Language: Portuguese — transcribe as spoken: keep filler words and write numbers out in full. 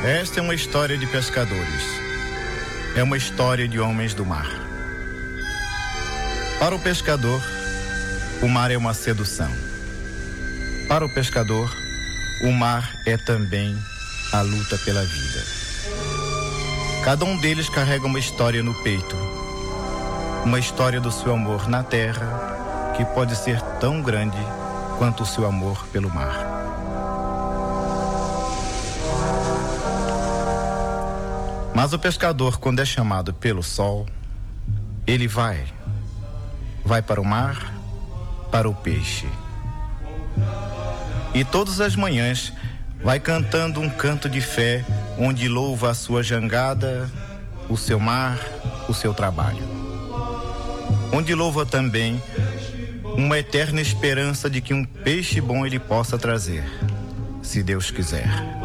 Esta é uma história de pescadores. É uma história de homens do mar. Para o pescador, o mar é uma sedução. Para o pescador, o mar é também a luta pela vida. Cada um deles carrega uma história no peito. Uma história do seu amor na terra, que pode ser tão grande quanto o seu amor pelo mar. Mas o pescador, quando é chamado pelo sol, ele vai. Vai para o mar, para o peixe. E todas as manhãs vai cantando um canto de fé, onde louva a sua jangada, o seu mar, o seu trabalho. Onde louva também uma eterna esperança de que um peixe bom ele possa trazer, se Deus quiser.